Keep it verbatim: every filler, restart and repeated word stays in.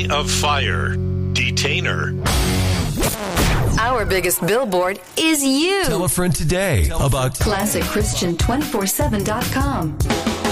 Way of Fire, Detainer. Our biggest billboard is you. Tell a friend today about Classic Christian two forty-seven dot com.